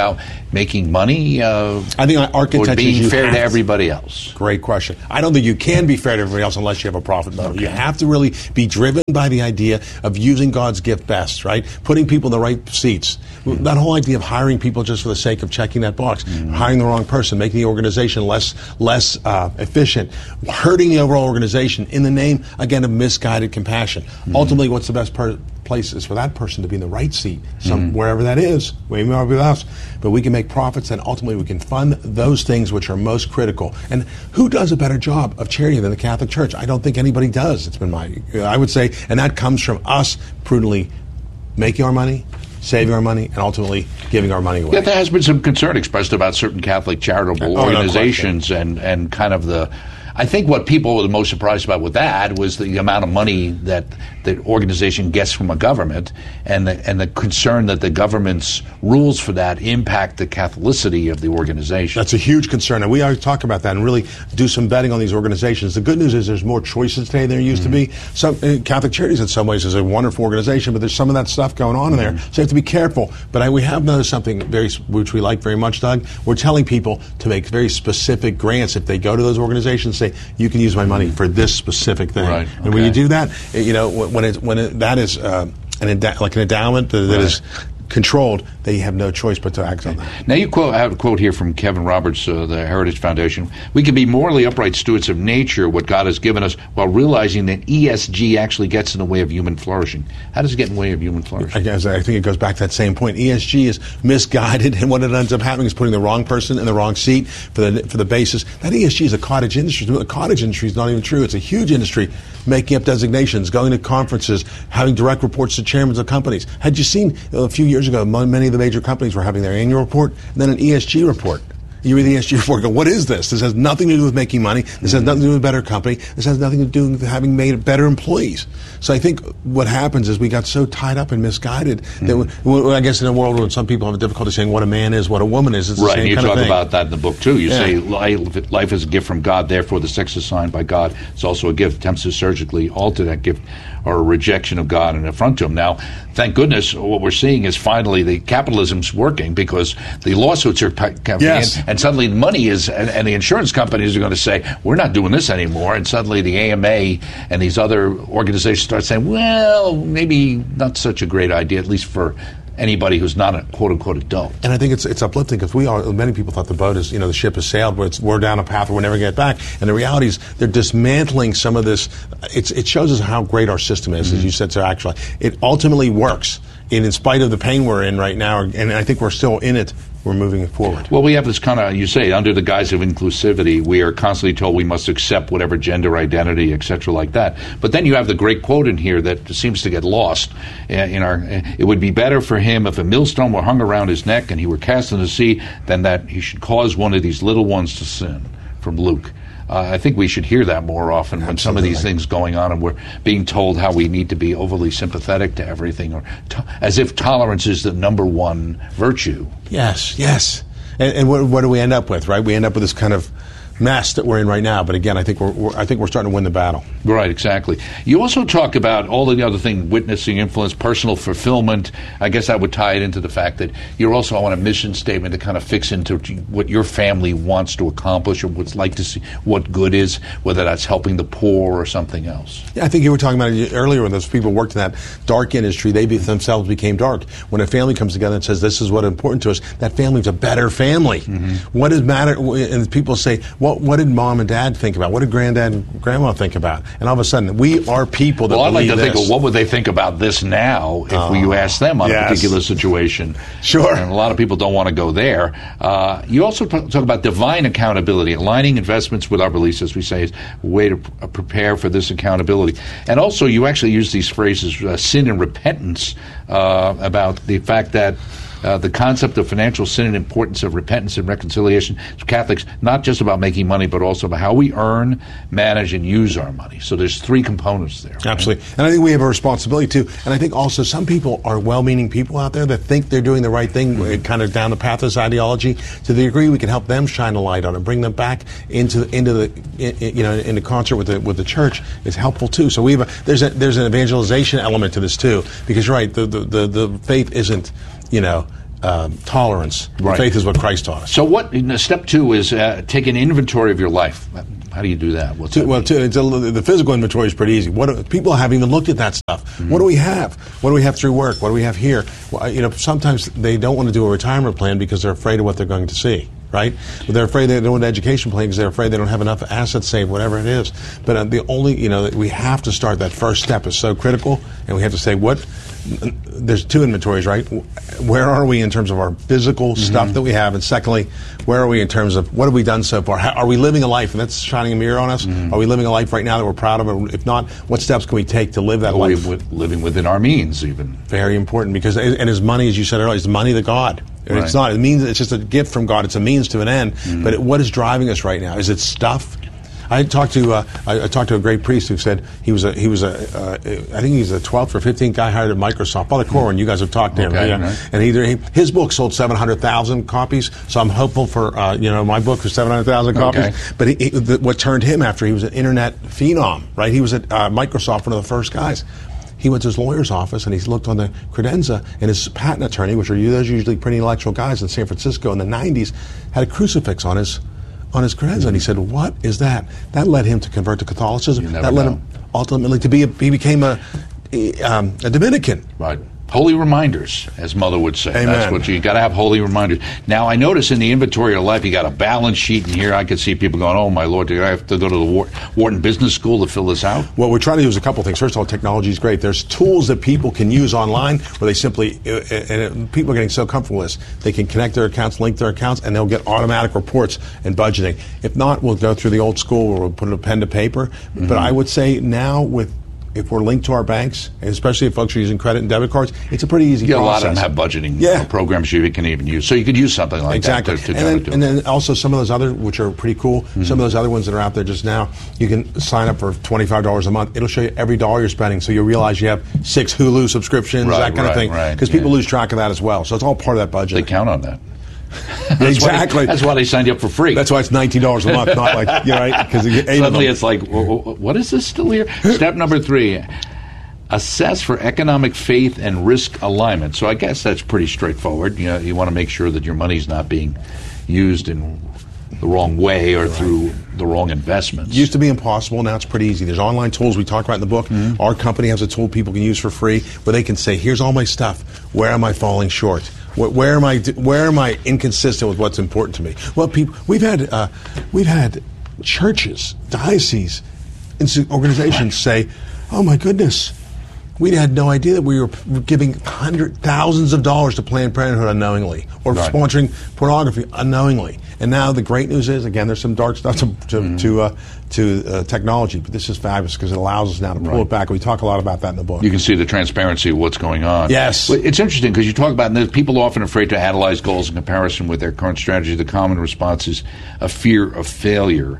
about making money? Uh, I think our contention or being is you fair have to to. everybody else. Great question. I don't think you can be fair to everybody else unless you have a profit motive. Okay. You have to really be driven by the idea of using God's gift best, right? Putting people in the right seats. Mm-hmm. That whole idea of hiring people just for the sake of checking that box, mm-hmm. hiring the wrong person, making the organization less less uh, efficient, hurting the overall organization in the name, again, of misguided compassion. Mm-hmm. Ultimately, what's the best per- place is for that person to be in the right seat, some, mm-hmm. wherever that is, maybe not with us, but we can make profits and ultimately we can fund those things which are most critical. And who does a better job of charity than the Catholic Church? I don't think anybody does. It's been my, I would say, and that comes from us prudently making our money, saving our money, and ultimately giving our money away. Yeah, there has been some concern expressed about certain Catholic charitable oh, organizations no and, and kind of the... I think what people were the most surprised about with that was the amount of money that the organization gets from a government, and the, and the concern that the government's rules for that impact the Catholicity of the organization. That's a huge concern, and we always talk about that and really do some vetting on these organizations. The good news is there's more choices today than there used mm-hmm. to be. Some uh, Catholic Charities, in some ways, is a wonderful organization, but there's some of that stuff going on mm-hmm. in there, so you have to be careful. But I, we have noticed something very, which we like very much, Doug. We're telling people to make very specific grants if they go to those organizations. Say, you can use my money for this specific thing. Right, and okay. when you do that, you know, when it when it, that is uh, an enda- like an endowment that, that right. is controlled, they have no choice but to act on that. Now, you quote, I have a quote here from Kevin Roberts, uh, the Heritage Foundation. We can be morally upright stewards of nature, what God has given us, while realizing that E S G actually gets in the way of human flourishing. How does it get in the way of human flourishing? I guess I think it goes back to that same point. E S G is misguided, and what it ends up happening is putting the wrong person in the wrong seat for the for the basis. That E S G is a cottage industry. The cottage industry is not even true. It's a huge industry, making up designations, going to conferences, having direct reports to chairmen of companies. Had you seen a few years ago, many of the major companies were having their annual report and then an E S G report. You read the E S G report and go, what is this? This has nothing to do with making money. This has nothing to do with a better company. This has nothing to do with having made better employees. So I think what happens is we got so tied up and misguided mm-hmm. that we, well, I guess in a world where some people have difficulty saying what a man is, what a woman is, it's the right, same and you kind talk of thing. about that in the book too. You yeah. say life, life is a gift from God, therefore the sex assigned by God is also a gift. Attempts to surgically alter that gift or a rejection of God and affront to him. Now, thank goodness, what we're seeing is finally the capitalism's working because the lawsuits are coming yes. in, and suddenly the money is, and, and the insurance companies are going to say, we're not doing this anymore, and suddenly the A M A and these other organizations start saying, well, maybe not such a great idea, at least for anybody who's not a quote-unquote adult. And I think it's it's uplifting because we are, many people thought the boat is, you know, the ship has sailed, but it's, we're down a path where we'll never get back. And the reality is they're dismantling some of this. It's, it shows us how great our system is, mm-hmm. as you said, so actually. It ultimately works. And in spite of the pain we're in right now, and I think we're still in it, we're moving forward. Well, we have this kind of, you say, under the guise of inclusivity, we are constantly told we must accept whatever gender identity, et cetera, like that. But then you have the great quote in here that seems to get lost in our, it would be better for him if a millstone were hung around his neck and he were cast in the sea than that he should cause one of these little ones to sin, from Luke. Uh, I think we should hear that more often Absolutely. When some of these things going on and we're being told how we need to be overly sympathetic to everything, or to, as if tolerance is the number one virtue. Yes, yes. And, and what, what do we end up with, right? We end up with this kind of mess that we're in right now. But again, I think we're, we're I think we're starting to win the battle. Right, exactly. You also talk about all the other things: witnessing, influence, personal fulfillment. I guess I would tie it into the fact that you're also on a mission statement to kind of fix into what your family wants to accomplish or would like to see, what good is, whether that's helping the poor or something else. Yeah, I think you were talking about it earlier when those people worked in that dark industry. They be, themselves became dark. When a family comes together and says, this is what's important to us, that family's a better family. Mm-hmm. What does matter? And people say, What, what did mom and dad think about? What did granddad and grandma think about? And all of a sudden, we are people that well, believe I'd like to this. think of what would they think about this now if uh, we asked them on yes. a particular situation. Sure. And a lot of people don't want to go there. Uh, you also t- talk about divine accountability. Aligning investments with our beliefs, as we say, is a way to p- prepare for this accountability. And also, you actually use these phrases, uh, sin and repentance, uh, about the fact that Uh, the concept of financial sin and importance of repentance and reconciliation to Catholics, not just about making money, but also about how we earn, manage, and use our money. So there's three components there. Absolutely. Right? And I think we have a responsibility, too. And I think also some people are well-meaning people out there that think they're doing the right thing, mm-hmm. kind of down the path of this ideology. To the degree we can help them shine a light on it, bring them back into into the you know into concert with the with the church is helpful too. So we have a, there's a there's an evangelization element to this too, because you're right, the the the, the faith isn't, you know, um, tolerance. Right. Faith is what Christ taught us. So what? Step two is uh, take an inventory of your life. How do you do that? What's to, that well, mean? to, to, the physical inventory is pretty easy. What do, people haven't even looked at that stuff. Mm-hmm. What do we have? What do we have through work? What do we have here? Well, you know, sometimes they don't want to do a retirement plan because they're afraid of what they're going to see. Right? But they're afraid they don't want an education plan because they're afraid they don't have enough assets saved, whatever it is. But uh, the only, you know, we have to start. That first step is so critical, and we have to say what. There's two inventories, right? Where are we in terms of our physical mm-hmm. stuff that we have, and secondly, where are we in terms of what have we done so far? How, are we living a life, and that's shining a mirror on us? Mm-hmm. Are we living a life right now that we're proud of? Or if not, what steps can we take to live that well, life? With, living within our means, even very important, because and his money, as you said earlier, is the money of God. Right. It's not. It means it's just a gift from God. It's a means to an end. Mm-hmm. But it, what is driving us right now? Is it stuff? I talked to uh, I, I talked to a great priest who said he was a he was a uh, I think he's a twelfth or fifteenth guy hired at Microsoft. Father Corwin, you guys have talked to him, okay, yeah. Right. And he, he his book sold seven hundred thousand copies. So I'm hopeful for uh, you know my book for seven hundred thousand copies. Okay. But he, he, the, what turned him after he was an internet phenom, right? He was at uh, Microsoft, one of the first guys. He went to his lawyer's office and he looked on the credenza, and his patent attorney, which are those usually pretty intellectual guys in San Francisco in the nineties, had a crucifix on his on his credenza, mm-hmm. and he said, "What is that?" That led him to convert to Catholicism. That led know. him ultimately to be a, he became a um, a Dominican. Right. Holy reminders, as Mother would say. Amen. That's what you, you got to have holy reminders. Now, I notice in the inventory of life, you got a balance sheet in here. I could see people going, "Oh my Lord, do I have to go to the Wharton Business School to fill this out?" What we're trying to do is a couple things. First of all, technology is great. There's tools that people can use online where they simply, and people are getting so comfortable with this, they can connect their accounts, link their accounts, and they'll get automatic reports and budgeting. If not, we'll go through the old school where we'll put a pen to paper. Mm-hmm. But I would say now with if we're linked to our banks, and especially if folks are using credit and debit cards, it's a pretty easy yeah, process. A lot of them have budgeting yeah. programs you can even use. So you could use something like exactly. that. To, to and, then, do and then also some of those other, which are pretty cool, mm-hmm. some of those other ones that are out there just now, you can sign up for twenty-five dollars a month. It'll show you every dollar you're spending, so you realize you have six Hulu subscriptions, right, that kind right, of thing. Because right, people yeah. lose track of that as well. So it's all part of that budget. They count on that. That's exactly. Why, that's why they signed you up for free. That's why it's nineteen dollars a month, not like, you know, right? Because suddenly it's like, what is this still here? Step number three. Assess for economic faith and risk alignment. So I guess that's pretty straightforward. You know, you want to make sure that your money's not being used in the wrong way or right. through the wrong investments. It used to be impossible. Now it's pretty easy. There's online tools we talk about in the book. Mm-hmm. Our company has a tool people can use for free where they can say, here's all my stuff. Where am I falling short? Where am I? Where am I inconsistent with what's important to me? Well, people, we've had uh, we've had churches, dioceses, organizations say, "Oh my goodness, we had no idea that we were giving hundred thousands of dollars to Planned Parenthood unknowingly, or right. sponsoring pornography unknowingly." And now the great news is, again, there's some dark stuff to to mm-hmm. to, uh, to uh, technology, but this is fabulous because it allows us now to pull right. it back. We talk a lot about that in the book. You can see the transparency of what's going on. Yes, well, it's interesting because you talk about and people are often afraid to analyze goals in comparison with their current strategy. The common response is a fear of failure.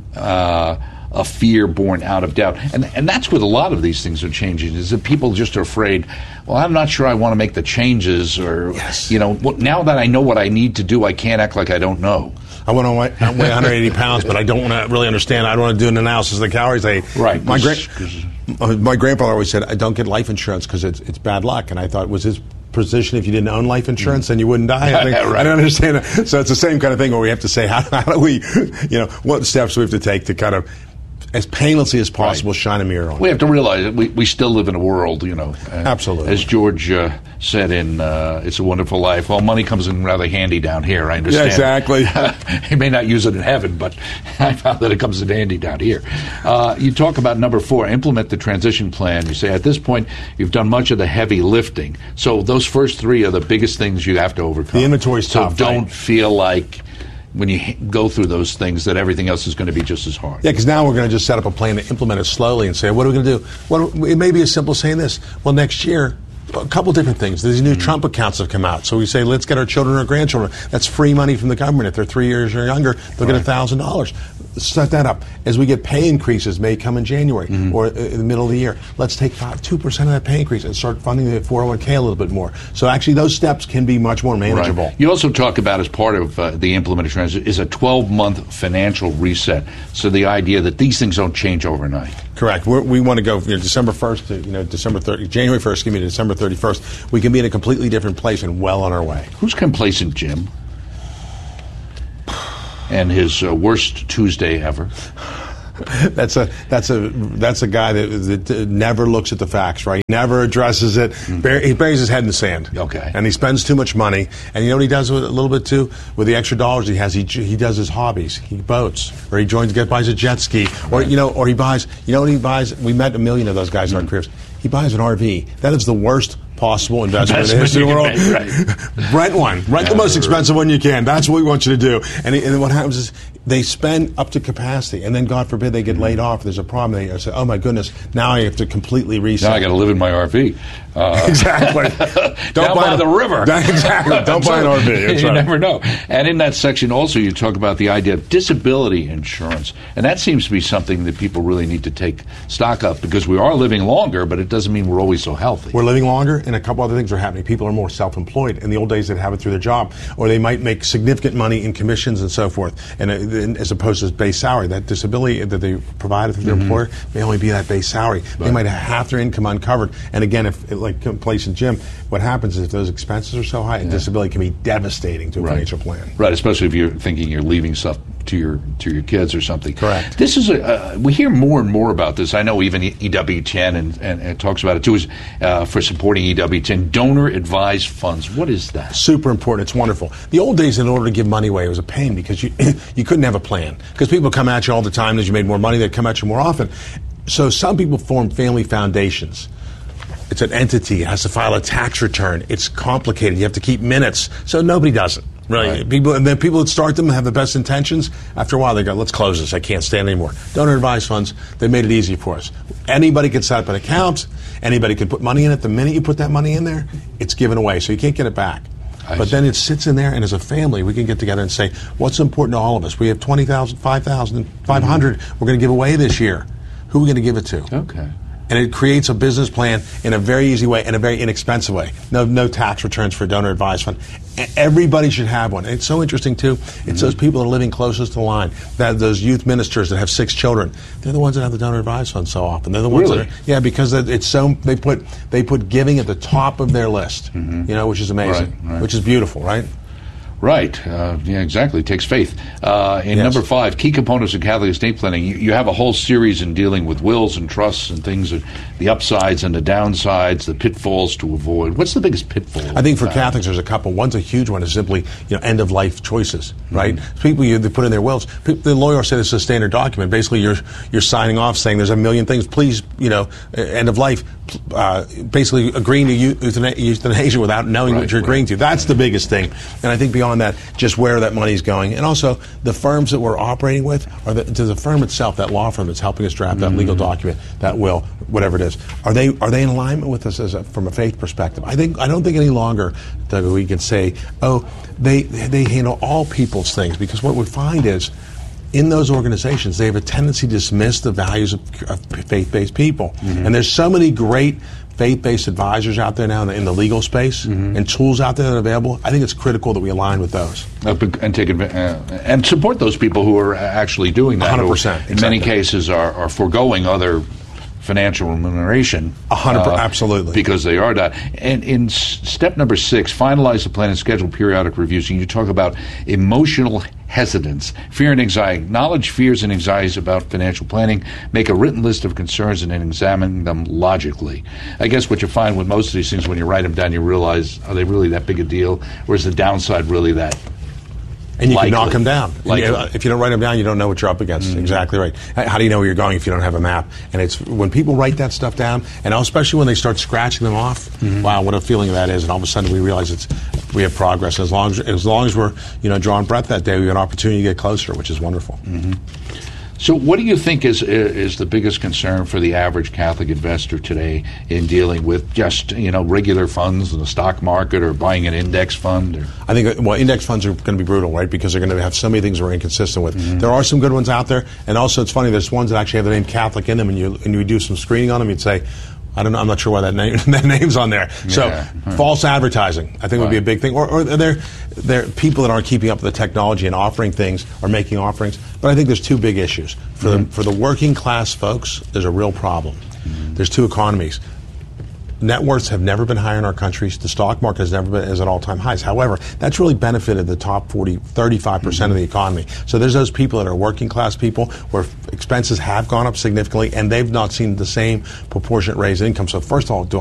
Uh, a fear born out of doubt. And and that's what a lot of these things are changing, is that people just are afraid, well, I'm not sure I want to make the changes, or, yes. you know, now that I know what I need to do, I can't act like I don't know. I want to weigh, I weigh one hundred eighty pounds, but I don't want to really understand. I don't want to do an analysis of the calories I ate. Right. My, gra- my grandfather always said, I don't get life insurance because it's, it's bad luck. And I thought, was his position if you didn't own life insurance, then you wouldn't die? I, think, right. I don't understand that. So it's the same kind of thing where we have to say, how, how do we, you know, what steps we have to take to kind of, as painlessly as possible, right. shine a mirror on We it. have to realize that we, we still live in a world, you know. Uh, Absolutely. As George uh, said in uh, It's a Wonderful Life, well, money comes in rather handy down here, I understand. Yeah, exactly. He may not use it in heaven, but I found that it comes in handy down here. Uh, you talk about number four, implement the transition plan. You say, at this point, you've done much of the heavy lifting. So those first three are the biggest things you have to overcome. The inventory's so tough. So don't right? feel like, when you go through those things, that everything else is going to be just as hard. Yeah, because now we're going to just set up a plan to implement it slowly and say, what are we going to do? What, it may be as simple as saying this. Well, next year, a couple different things. These new mm-hmm. Trump accounts have come out. So we say, let's get our children or grandchildren. That's free money from the government. If they're three years or younger, they'll right. get one thousand dollars. Set that up. As we get pay increases, may come in January mm-hmm. or in the middle of the year, let's take five, two percent of that pay increase and start funding the four oh one k a little bit more. So actually those steps can be much more manageable. Right. You also talk about, as part of uh, the implemented transition, is a twelve-month financial reset. So the idea that these things don't change overnight. Correct. We're, we want to go, you know, December first to, you know, December thirtieth, January first, excuse me, to December thirty-first, we can be in a completely different place and well on our way. Who's complacent, Jim? And his uh, worst Tuesday ever. That's a that's a that's a guy that, that never looks at the facts, right? Never addresses it. Mm-hmm. Bur- he buries his head in the sand. Okay. And he spends too much money. And you know what he does with a little bit too? With the extra dollars he has, he he does his hobbies. He boats, or he joins, get buys a jet ski, or right. you know, or he buys. You know what he buys? We met a million of those guys mm-hmm. in our careers. He buys an R V. That is the worst possible investment in the history of the world. Right. Rent one. Rent yeah, the most expensive one you can. That's what we want you to do. And, and what happens is they spend up to capacity, and then God forbid they get laid off. There's a problem. They say, "Oh my goodness, now I have to completely reset." Now I got to live in my R V. Uh, exactly. Don't down buy by a, the river. Exactly. Don't buy an R V. That's you right. never know. And in that section also, you talk about the idea of disability insurance, and that seems to be something that people really need to take stock of, because we are living longer, but it doesn't mean we're always so healthy. We're living longer, and a couple other things are happening. People are more self-employed. In the old days, they'd have it through their job, or they might make significant money in commissions and so forth, and uh, as opposed to base salary. That disability that they provided through their mm-hmm. employer may only be that base salary. Right. They might have half their income uncovered. And again, if like complacent Jim, what happens is if those expenses are so high, yeah. disability can be devastating to a right. financial plan. Right, especially if you're thinking you're leaving stuff to your to your kids or something. Correct. This is a uh, we hear more and more about this. I know even E W T N and, and, and talks about it too. Is uh, for supporting E W T N, donor advised funds. What is that? Super important. It's wonderful. The old days, in order to give money away, it was a pain because you you couldn't have a plan, because people come at you all the time. As you made more money, they'd come at you more often. So some people form family foundations. It's an entity. It has to file a tax return. It's complicated. You have to keep minutes. So nobody does it. Right. right. People, and then people that start them have the best intentions. After a while, they go, let's close this. I can't stand anymore. Donor advised funds, they made it easy for us. Anybody can set up an account. Anybody can put money in it. The minute you put that money in there, it's given away. So you can't get it back. I but see. Then it sits in there, and as a family, we can get together and say, what's important to all of us? We have twenty thousand, five thousand, five hundred mm-hmm. we're going to give away this year. Who are we going to give it to? Okay. And it creates a business plan in a very easy way and a very inexpensive way. No no tax returns for a donor advised fund. Everybody should have one. And it's so interesting, too. It's mm-hmm. those people that are living closest to the line, that those youth ministers that have six children. They're the ones that have the donor advised fund so often. They're the ones really? that are, yeah, because it's so, they put they put giving at the top of their list, mm-hmm. you know, which is amazing, right, right. which is beautiful, right? Right. Uh, yeah, exactly. It takes faith. Uh, in yes. number five, key components of Catholic estate planning. You, you have a whole series in dealing with wills and trusts and things, the upsides and the downsides, the pitfalls to avoid. What's the biggest pitfall? I think for Catholics, there's a couple. One's a huge one. Is simply, you know, end of life choices. Right. Mm-hmm. People you, they put in their wills. People, the lawyer said it's a standard document. Basically, you're you're signing off saying there's a million things. Please, you know, end of life. Uh, basically, agreeing to euthanasia without knowing right, what you're right. agreeing to. That's the biggest thing. And I think beyond that, just where that money's going, and also the firms that we're operating with, or the, to the firm itself, that law firm that's helping us draft that mm-hmm. legal document, that will, whatever it is, are they are they in alignment with us as a, from a faith perspective? I think I don't think any longer that we can say, oh, they they handle all people's things, because what we find is, in those organizations, they have a tendency to dismiss the values of, of faith-based people. Mm-hmm. And there's so many great faith-based advisors out there now in the, in the legal space mm-hmm. and tools out there that are available. I think it's critical that we align with those. Uh, and take adv- uh, and support those people who are actually doing that. one hundred percent. Who, in exactly. many cases, are, are foregoing other financial remuneration. A hundred percent, absolutely. Because they are that. And in s- step number six, finalize the plan and schedule periodic reviews. And you talk about emotional hesitance, fear and anxiety. Acknowledge fears and anxieties about financial planning. Make a written list of concerns and then examine them logically. I guess what you find with most of these things, when you write them down, you realize, are they really that big a deal? Or is the downside really that And you likely. can knock them down. You, if you don't write them down, you don't know what you're up against. Mm-hmm. Exactly right. How do you know where you're going if you don't have a map? And it's when people write that stuff down, and especially when they start scratching them off, mm-hmm. wow, what a feeling that is. And all of a sudden we realize it's we have progress. As long as, as long as we're you know drawing breath that day, we have an opportunity to get closer, which is wonderful. Mm-hmm. So what do you think is is the biggest concern for the average Catholic investor today in dealing with just, you know, regular funds in the stock market or buying an index fund? Or? I think, well, index funds are going to be brutal, right, because they're going to have so many things we're inconsistent with. Mm-hmm. There are some good ones out there, and also it's funny, there's ones that actually have the name Catholic in them, and you and you do some screening on them, you'd say, I don't know. I'm not sure why that name that name's on there. Yeah. So, right. False advertising, I think, would be a big thing. Or, or there, there people that aren't keeping up with the technology and offering things or making offerings. But I think there's two big issues for mm-hmm. the for the working class folks. There's a real problem. Mm-hmm. There's two economies. net worths have never been higher in our countries. The stock market has never been is at all-time highs. However, that's really benefited the top forty, thirty-five percent mm-hmm. of the economy. So there's those people that are working class people where expenses have gone up significantly, and they've not seen the same proportionate raise in income. So first of all, do